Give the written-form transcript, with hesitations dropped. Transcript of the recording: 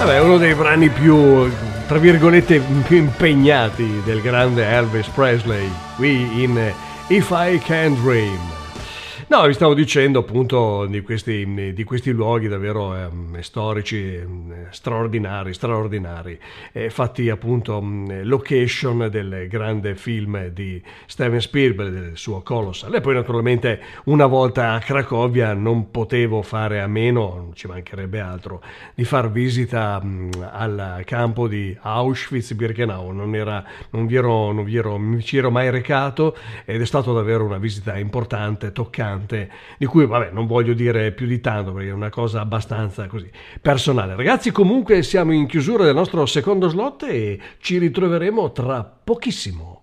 Vabbè, uno dei brani più, tra virgolette, più impegnati del grande Elvis Presley, qui in If I Can Dream. No, vi stavo dicendo appunto di questi luoghi davvero storici, straordinari, fatti appunto location del grande film di Steven Spielberg, del suo Colossal. E poi naturalmente una volta a Cracovia non potevo fare a meno, non ci mancherebbe altro, di far visita al campo di Auschwitz-Birkenau. Non ci ero mai recato ed è stata davvero una visita importante, toccante, di cui vabbè non voglio dire più di tanto perché è una cosa abbastanza così personale. Ragazzi, comunque siamo in chiusura del nostro secondo slot e ci ritroveremo tra pochissimo.